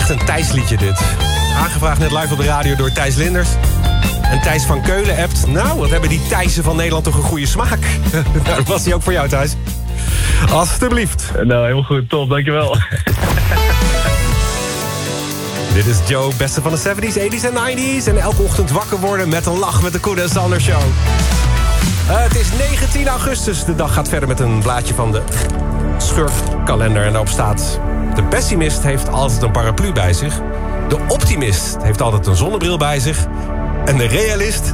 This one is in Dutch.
Echt een Thijs-liedje dit. Aangevraagd net live op de radio door Thijs Linders. En Thijs van Keulen appt... Nou, wat hebben die Thijssen van Nederland toch een goede smaak. Nou, dat was die ook voor jou, Thijs. Alsjeblieft. Nou, helemaal goed. Top, dankjewel. Dit is Joe, beste van de 70s, 80s en 90s. En elke ochtend wakker worden met een lach met de Koen en Sander Show. Het is 19 augustus. De dag gaat verder met een blaadje van de schurfkalender. En daarop staat... De pessimist heeft altijd een paraplu bij zich. De optimist heeft altijd een zonnebril bij zich. En de realist